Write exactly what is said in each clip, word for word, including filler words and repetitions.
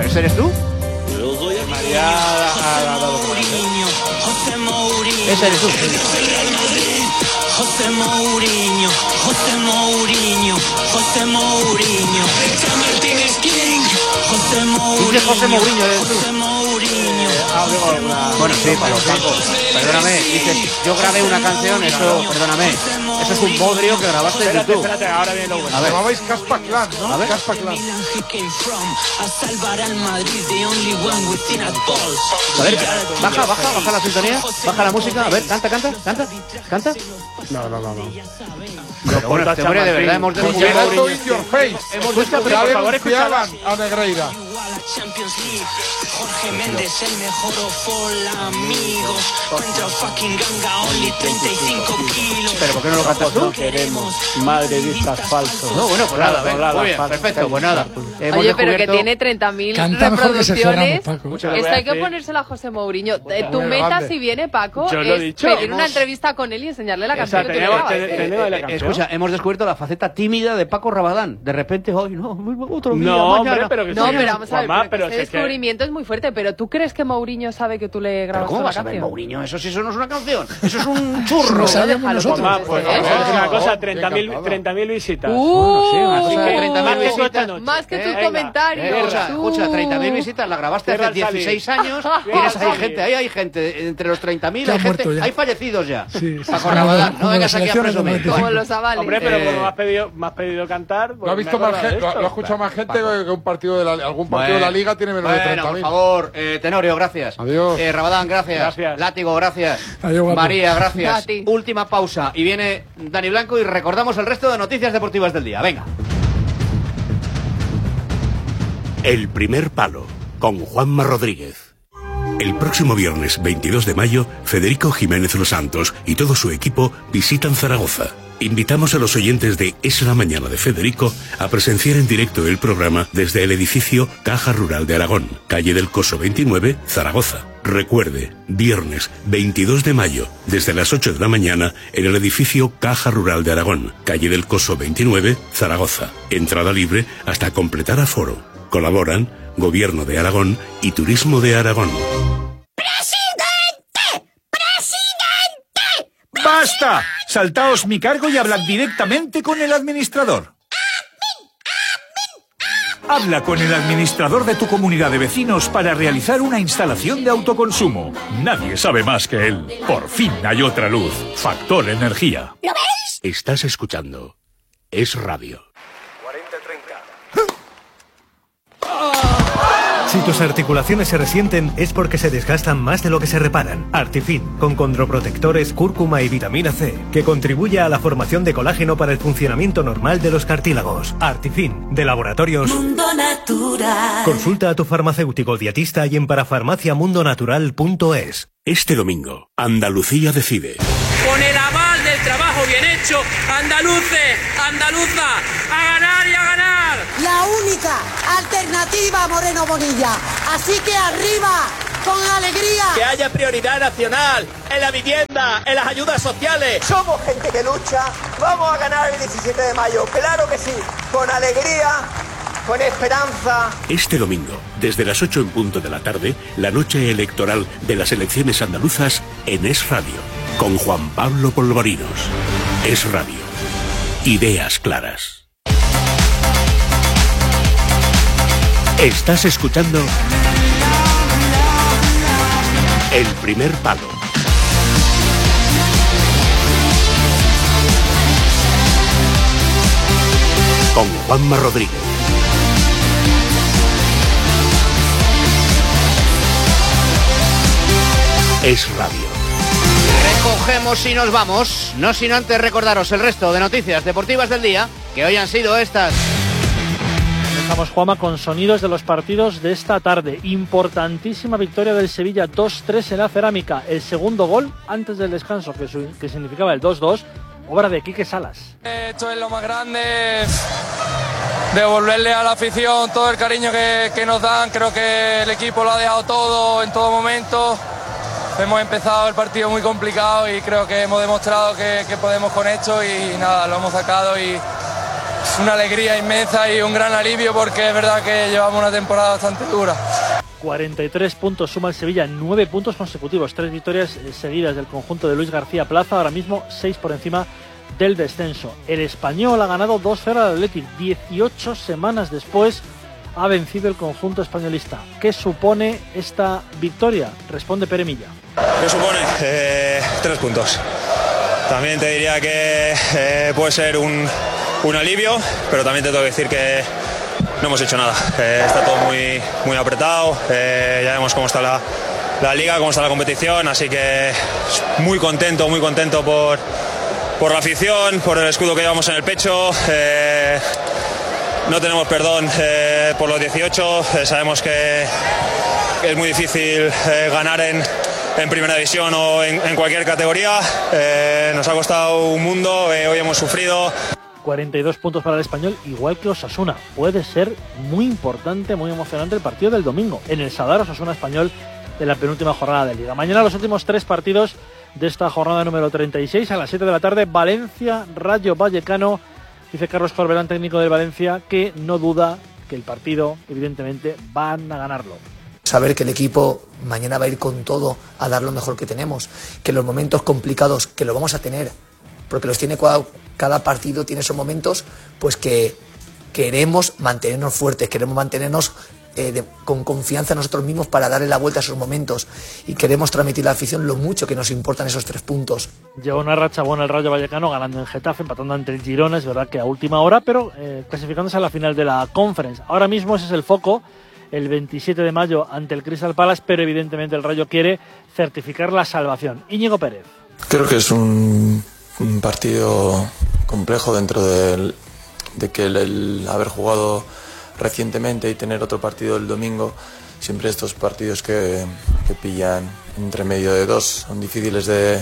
¿Ese eres tú? Yo doy a María a Mourinho, José Mourinho. Ese eres tú. José Mourinho, José Mourinho, José Mourinho. Martínez King, José Mourinho. Dice José Mourinho, eres tú. José Mourinho. Bueno, sí, pero Paco, perdóname, dices, yo grabé una canción, eso, perdóname, eso es un bodrio que grabaste en Espérate, YouTube. espérate, ahora viene lo bueno. A ver. Llamabais Caspa Clan, ¿no? A ver. Caspa Clan. A salvar al Madrid, the only one within a goal. A ver, baja, baja, baja la sintonía, baja la música, a ver, canta, canta, canta, canta. No, no, no, no. Pero bueno, este hombre de verdad hemos Con denunciado. Gerardo in your face. Hemos visto, pero Ya por favor, denunciaban escuchad. a Negreira. Champions League, Jorge Méndez, el mejor ofol, amigos. Contra fucking ganga, only treinta y cinco kilos. Pero ¿por qué no lo cantas tú? No queremos madridistas falsos. No, bueno, pues nada, Claro, muy bien, falsos. perfecto, pues nada. Hemos Oye, pero que descubierto- tiene treinta mil Canta mejor que Sergio reproducciones. Ramos, Paco. Muchas Esto hay que gracias. ponérselo a José Mourinho. Eh, Tu Muy meta, grande. si viene, Paco, Yo lo he es dicho. pedir una Hemos- entrevista con él y enseñarle la Esa, canción que tú tenemos- grabas. te- tenemos la Eh, canción. Escucha, hemos descubierto la faceta tímida de Paco Rabadán. De repente, hoy no, otro día, No, mañana. hombre, pero que No, sí, pero vamos a ver, Juanma, porque pero ese si es que- descubrimiento es muy fuerte. Pero ¿tú crees que Mourinho sabe que tú le ¿Pero grabas cómo la vas a ver canción? Mourinho? Eso sí, eso no es una canción. Eso es un churro. No sabíamos Déjalo, nosotros. Juanma, pues ¿Eh? vamos a decir una Oh, cosa, qué treinta mil encantada. treinta mil visitas. Uh, Bueno, sí, una cosa de Así que, treinta mil más que tú visitas. esta noche. Más que tus Venga. comentarios. Eh, escucha, Tú. escucha, treinta mil visitas las grabaste Cierra hace el salir. dieciséis años. Cierra Tienes el ahí salir. gente, ahí hay gente, entre los treinta mil Que hay han gente, muerto ya. hay fallecidos ya. Sí, sí, Paco sí. Rabadán, Como no vengas las aquí a elecciones de presumir. Como los avales. Hombre, pero Eh, como me has pedido, me has pedido cantar. pues Lo ha me visto he más acordado de gente, lo, esto. lo ha escuchado más gente que un partido de la, algún partido de la Liga tiene menos de Bueno, treinta por mil. favor, eh, Tenorio, gracias. Adiós. Eh, Rabadán, gracias. Gracias. Látigo, gracias. Adiós, guapo. María, gracias. A ti. Última pausa y viene Dani Blanco y recordamos el resto de noticias deportivas del día. Venga. El primer palo, con Juanma Rodríguez. El próximo viernes veintidós de mayo, Federico Jiménez Los Santos y todo su equipo visitan Zaragoza. Invitamos a los oyentes de Es la Mañana de Federico a presenciar en directo el programa desde el edificio Caja Rural de Aragón, calle del Coso veintinueve, Zaragoza. Recuerde, viernes veintidós de mayo, desde las ocho de la mañana, en el edificio Caja Rural de Aragón, calle del Coso veintinueve, Zaragoza. Entrada libre hasta completar aforo. Colaboran Gobierno de Aragón y Turismo de Aragón. ¡Basta! Saltaos mi cargo y hablad directamente con el administrador. Habla con el administrador de tu comunidad de vecinos para realizar una instalación de autoconsumo. Nadie sabe más que él. Por fin hay otra luz. Factor Energía. ¿Lo veis? Estás escuchando Es Radio. Si tus articulaciones se resienten es porque se desgastan más de lo que se reparan. Artifin, con condroprotectores, cúrcuma y vitamina C, que contribuye a la formación de colágeno para el funcionamiento normal de los cartílagos. Artifin, de Laboratorios Mundo Natural. Consulta a tu farmacéutico dietista y en parafarmacia mundo natural punto es. Este domingo, Andalucía decide. Con el aval del trabajo bien hecho, andaluces, andaluza, a ganar y a ganar. La única alternativa a Moreno Bonilla. Así que arriba, con alegría. Que haya prioridad nacional en la vivienda, en las ayudas sociales. Somos gente que lucha, vamos a ganar el diecisiete de mayo, claro que sí, con alegría, con esperanza. Este domingo, desde las ocho en punto de la tarde, la noche electoral de las elecciones andaluzas en Es Radio, con Juan Pablo Polvorinos. Es Radio. Ideas claras. Estás escuchando El primer palo. Con Juanma Rodríguez. Es Radio. Recogemos y nos vamos, no sin antes recordaros el resto de noticias deportivas del día, que hoy han sido estas. Estamos, Juanma, con sonidos de los partidos de esta tarde. Importantísima victoria del Sevilla dos tres en la Cerámica. El segundo gol antes del descanso, que, su, que significaba el dos dos, obra de Quique Salas. Esto es lo más grande, devolverle a la afición todo el cariño que, que nos dan. Creo que el equipo lo ha dejado todo en todo momento. Hemos empezado el partido muy complicado y creo que hemos demostrado que, que podemos con esto y nada, lo hemos sacado y una alegría inmensa y un gran alivio porque es verdad que llevamos una temporada bastante dura. cuarenta y tres puntos suma el Sevilla, nueve puntos consecutivos, tres victorias seguidas del conjunto de Luis García Plaza, ahora mismo seis por encima del descenso. El Español ha ganado dos cero al Athletic, dieciocho semanas después ha vencido el conjunto españolista. ¿Qué supone esta victoria? Responde Pere Milla. ¿Qué supone? Eh, tres puntos. También te diría que eh, puede ser un, un alivio, pero también te tengo que decir que no hemos hecho nada. Eh, está todo muy, muy apretado, eh, ya vemos cómo está la, la liga, cómo está la competición, así que muy contento, muy contento por, por la afición, por el escudo que llevamos en el pecho. Eh, no tenemos perdón eh, por los dieciocho, eh, sabemos que, que es muy difícil eh, ganar en, en primera división o en, en cualquier categoría. Eh, nos ha costado un mundo, eh, hoy hemos sufrido. cuarenta y dos puntos para el Español, igual que Osasuna. Puede ser muy importante, muy emocionante el partido del domingo en el Sadar Osasuna Español de la penúltima jornada de Liga. Mañana los últimos tres partidos de esta jornada número treinta y seis a las siete de la tarde. Valencia, Rayo Vallecano. Dice Carlos Corbelán, técnico del Valencia, que no duda que el partido, evidentemente, van a ganarlo. Saber que el equipo mañana va a ir con todo a dar lo mejor que tenemos, que los momentos complicados, que lo vamos a tener, porque los tiene cada, cada partido, tiene esos momentos, pues que queremos mantenernos fuertes, queremos mantenernos eh, de, con confianza en nosotros mismos para darle la vuelta a esos momentos y queremos transmitir a la afición lo mucho que nos importan esos tres puntos. Lleva una racha buena el Rayo Vallecano, ganando en Getafe, empatando ante el Girona, es verdad que a última hora, pero eh, clasificándose a la final de la Conference. Ahora mismo ese es el foco, el veintisiete de mayo ante el Crystal Palace, pero evidentemente el Rayo quiere certificar la salvación. Íñigo Pérez. Creo que es un, un partido complejo dentro del, de que el, el haber jugado recientemente y tener otro partido el domingo, siempre estos partidos que, que pillan entre medio de dos son difíciles de,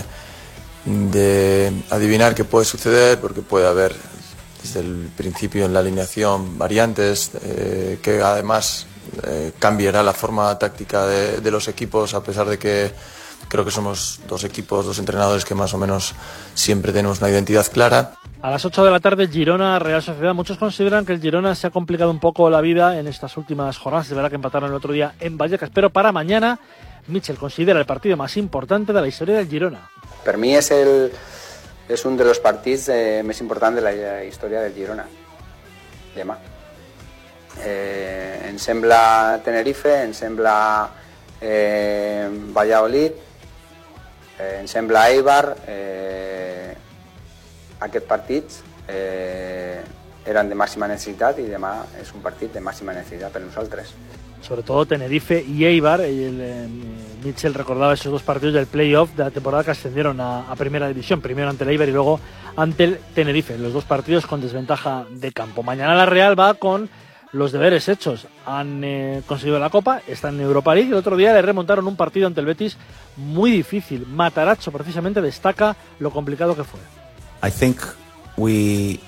de adivinar qué puede suceder, porque puede haber desde el principio en la alineación variantes eh, que además eh, cambiará la forma táctica de, de los equipos, a pesar de que creo que somos dos equipos, dos entrenadores que más o menos siempre tenemos una identidad clara. A las ocho de la tarde, Girona, Real Sociedad. Muchos consideran que el Girona se ha complicado un poco la vida en estas últimas jornadas. Es verdad que empataron el otro día en Vallecas, pero para mañana, Mitchell considera el partido más importante de la historia del Girona. Per mi és, el, és un dels partits eh, més importants de la història del Girona. Demà. Eh, em sembla Tenerife, em sembla eh, Valladolid, eh, em sembla Eibar. Eh, aquests partits eh, eren de màxima necessitat i demà és un partit de màxima necessitat per nosaltres. Sobre todo Tenerife y Eibar. El, eh, Mitchell recordaba esos dos partidos del playoff de la temporada que ascendieron a, a Primera División, primero ante el Eibar y luego ante el Tenerife, los dos partidos con desventaja de campo. Mañana la Real va con los deberes hechos. Han eh, conseguido la Copa, están en Europa League. El otro día le remontaron un partido ante el Betis muy difícil. Matarazzo precisamente destaca lo complicado que fue. I think we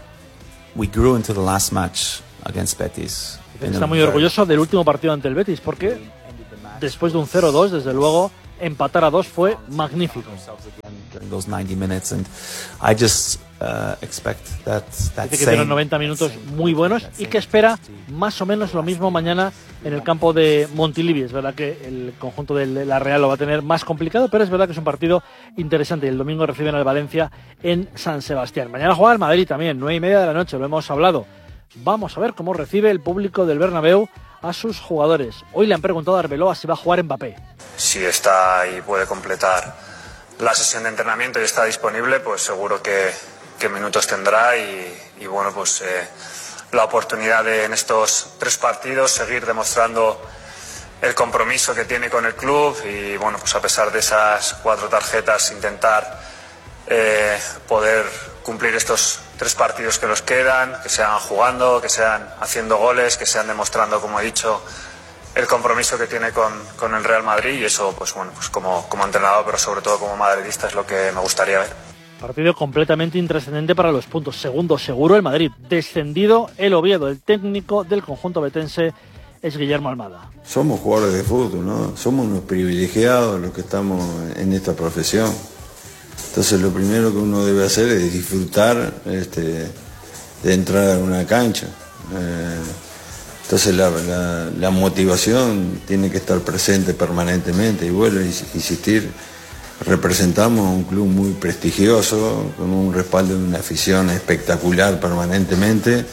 we grew into the last match against Betis. Está muy orgulloso del último partido ante el Betis porque después de un cero dos, desde luego, empatar a dos fue magnífico. Those ninety minutes and I just uh, expect that that Dice que tienen noventa minutos muy buenos y que espera más o menos lo mismo mañana en el campo de Montilivi. Es verdad que el conjunto de la Real lo va a tener más complicado, pero es verdad que es un partido interesante y el domingo reciben al Valencia en San Sebastián. Mañana juega el Madrid también, nueve y media de la noche, lo hemos hablado. Vamos a ver cómo recibe el público del Bernabéu a sus jugadores. Hoy le han preguntado a Arbeloa si va a jugar Mbappé. Si está y puede completar la sesión de entrenamiento y está disponible, pues seguro que, que minutos tendrá y, y bueno, pues eh, la oportunidad de en estos tres partidos seguir demostrando el compromiso que tiene con el club y bueno, pues a pesar de esas cuatro tarjetas intentar eh, poder cumplir estos tres partidos que nos quedan, que sean jugando, que sean haciendo goles, que sean demostrando, como he dicho, el compromiso que tiene con, con el Real Madrid y eso, pues bueno, pues como, como entrenador, pero sobre todo como madridista es lo que me gustaría ver. Partido completamente intrascendente para los puntos. Segundo seguro el Madrid. Descendido el Oviedo. El técnico del conjunto betense es Guillermo Almada. Somos jugadores de fútbol, ¿no? Somos unos privilegiados los que estamos en esta profesión. Entonces lo primero que uno debe hacer es disfrutar este, de entrar a una cancha. Eh, entonces la, la, la motivación tiene que estar presente permanentemente y vuelvo a insistir, representamos un club muy prestigioso, con un respaldo de una afición espectacular permanentemente,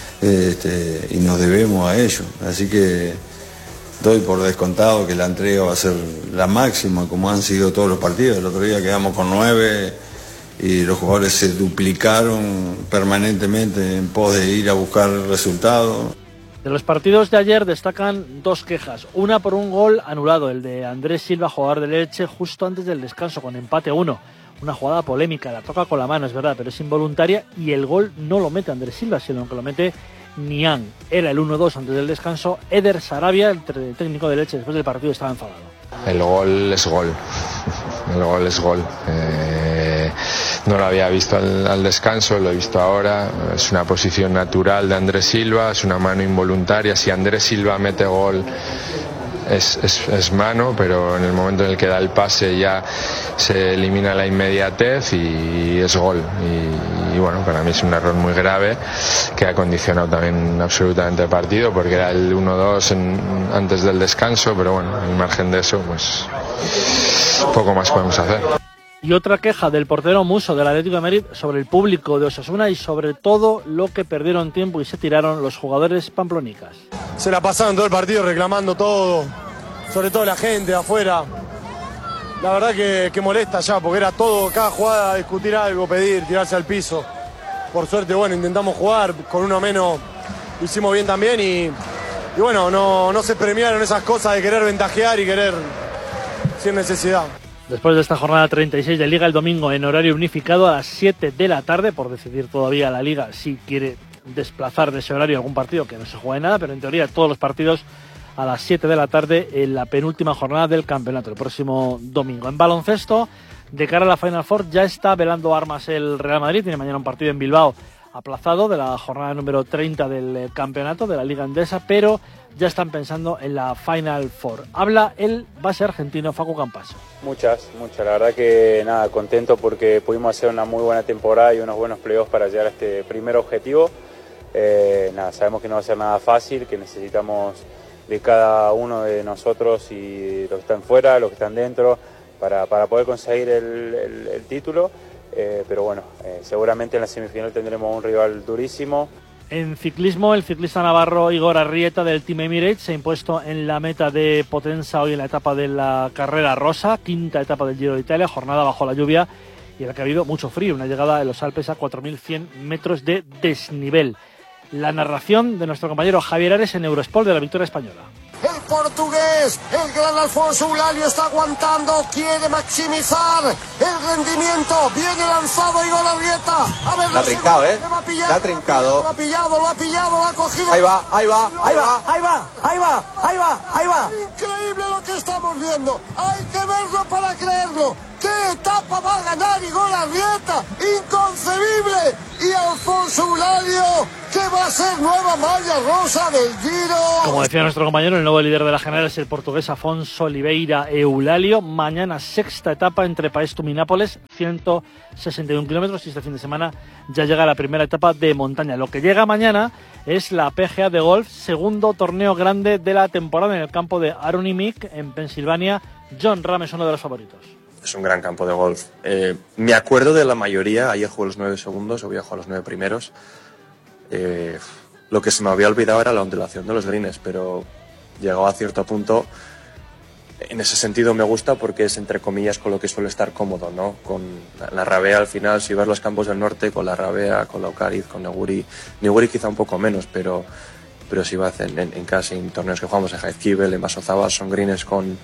este, y nos debemos a ello. Así que doy por descontado que la entrega va a ser la máxima, como han sido todos los partidos. El otro día quedamos con nueve y los jugadores se duplicaron permanentemente en pos de ir a buscar el resultado. De los partidos de ayer destacan dos quejas. Una por un gol anulado, el de Andrés Silva, jugador de Elche, justo antes del descanso, con empate uno. Una jugada polémica, la toca con la mano, es verdad, pero es involuntaria y el gol no lo mete Andrés Silva, sino que lo mete Niang. Era el uno dos antes del descanso. Eder Sarabia, el técnico de Elche, después del partido estaba enfadado. El gol es gol. El gol es gol. Eh, no lo había visto al, al descanso, lo he visto ahora. Es una posición natural de Andrés Silva, es una mano involuntaria. Si Andrés Silva mete gol, es, es, es mano, pero en el momento en el que da el pase ya se elimina la inmediatez y es gol. Y, y bueno, para mí es un error muy grave que ha condicionado también absolutamente el partido, porque era el uno dos antes del descanso, pero bueno, al margen de eso, pues poco más podemos hacer. Y otra queja del portero Musso del Atlético de Madrid sobre el público de Osasuna y sobre todo lo que perdieron tiempo y se tiraron los jugadores pamplonicas. Se la pasaron todo el partido reclamando todo, sobre todo la gente de afuera. La verdad que, que molesta ya, porque era todo, cada jugada, discutir algo, pedir, tirarse al piso. Por suerte, bueno, intentamos jugar, con uno menos lo hicimos bien también y, y bueno, no, no se premiaron esas cosas de querer ventajear y querer sin necesidad. Después de esta jornada treinta y seis de Liga, el domingo en horario unificado a las siete de la tarde, por decidir todavía la Liga si quiere desplazar de ese horario algún partido que no se juegue nada, pero en teoría todos los partidos a las siete de la tarde en la penúltima jornada del campeonato, el próximo domingo. En baloncesto, de cara a la Final Four, ya está velando armas el Real Madrid, tiene mañana un partido en Bilbao aplazado de la jornada número treinta del campeonato de la Liga Endesa, pero ya están pensando en la Final Four. Habla el base argentino Facu Campaso. Muchas, muchas. La verdad que nada, contento porque pudimos hacer una muy buena temporada y unos buenos playoffs para llegar a este primer objetivo. Eh, nada, sabemos que no va a ser nada fácil, que necesitamos de cada uno de nosotros y los que están fuera, los que están dentro, para, para poder conseguir el, el, el título. Eh, pero bueno, eh, seguramente en la semifinal tendremos un rival durísimo. En ciclismo, el ciclista navarro Igor Arrieta del Team Emirates se ha impuesto en la meta de Potenza hoy en la etapa de la carrera rosa, quinta etapa del Giro de Italia, jornada bajo la lluvia y en la que ha habido mucho frío, una llegada en los Alpes a cuatro mil cien metros de desnivel. La narración de nuestro compañero Javier Ares en Eurosport de la victoria española. El portugués, el gran Alfonso Eulalio está aguantando, quiere maximizar el rendimiento, viene lanzado Igor Arrieta. A ver, la ha trincado, ¿eh? Le va a pillar, la ha trincado. Lo ha pillado, lo ha pillado, lo ha cogido. Ahí va, ahí va, ahí va, ahí va, ahí va, ahí va, ahí va. Increíble lo que estamos viendo, hay que verlo para creerlo. ¿Qué etapa va a ganar Igor Arrieta? ¡Inconcebible! Y Alfonso Eulalio, que va a ser nueva malla rosa del Giro. Como decía nuestro compañero, el nuevo líder de la general es el portugués Afonso Oliveira Eulalio. Mañana sexta etapa entre Paestum y Nápoles, ciento sesenta y un kilómetros, y este fin de semana ya llega la primera etapa de montaña. Lo que llega mañana es la P G A de golf, segundo torneo grande de la temporada en el campo de Arunimik, en Pensilvania. John Ram es uno de los favoritos. Es un gran campo de golf. Eh, me acuerdo de la mayoría, ayer jugué los nueve segundos, hoy voy a jugar los nueve primeros. Eh, lo que se me había olvidado era la ondulación de los greens, pero llegado a cierto punto, en ese sentido me gusta porque es entre comillas con lo que suele estar cómodo, ¿no? Con la, la Rabea al final, si ves los campos del norte, con la Rabea, con la Ocariz, con Neguri, Neguri quizá un poco menos, pero, pero si vas en, en, en casi en torneos que jugamos en Jaizkibel, en Basozabal, son greens con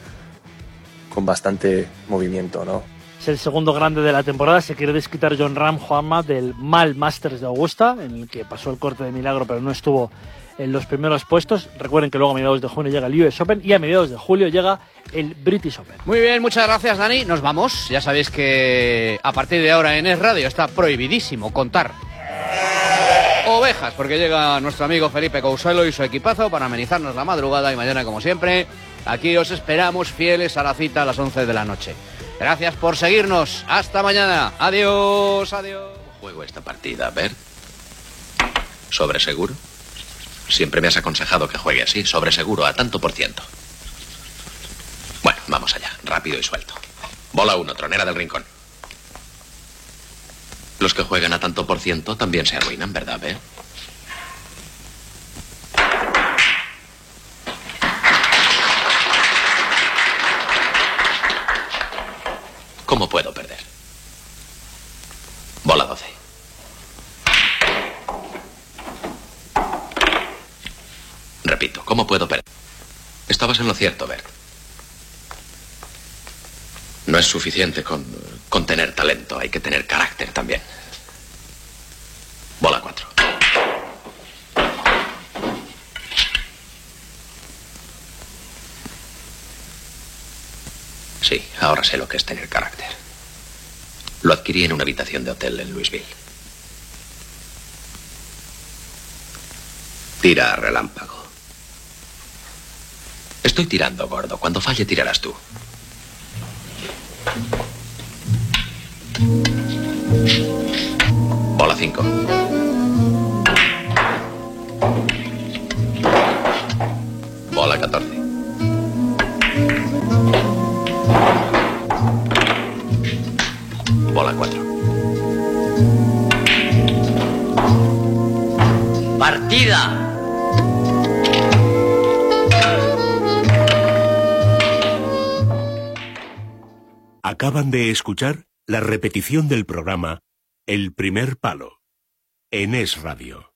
con bastante movimiento, ¿no? Es el segundo grande de la temporada. Se quiere desquitar John Ram, Juanma, del mal Masters de Augusta, en el que pasó el corte de milagro pero no estuvo en los primeros puestos. Recuerden que luego a mediados de junio llega el U S Open y a mediados de julio llega el British Open. Muy bien, muchas gracias, Dani. Nos vamos. Ya sabéis que a partir de ahora en Es Radio está prohibidísimo contar ovejas, porque llega nuestro amigo Felipe Couselo y su equipazo para amenizarnos la madrugada, y mañana, como siempre, aquí os esperamos fieles a la cita a las once de la noche. Gracias por seguirnos. Hasta mañana. Adiós, adiós. Juego esta partida, a ver. ¿Sobre seguro? Siempre me has aconsejado que juegue así, sobre seguro, a tanto por ciento. Bueno, vamos allá, rápido y suelto. Bola uno, tronera del rincón. Los que juegan a tanto por ciento también se arruinan, ¿verdad, eh? ¿Cómo puedo perder? Bola doce. Repito, ¿cómo puedo perder? Estabas en lo cierto, Bert. No es suficiente con, con tener talento, hay que tener carácter también. Bola cuatro. Sí, ahora sé lo que es tener carácter. Lo adquirí en una habitación de hotel en Louisville. Tira a relámpago. Estoy tirando, gordo. Cuando falle, tirarás tú. Bola cinco. Bola catorce. Bola cuatro. Partida. Acaban de escuchar la repetición del programa El primer palo en Es Radio.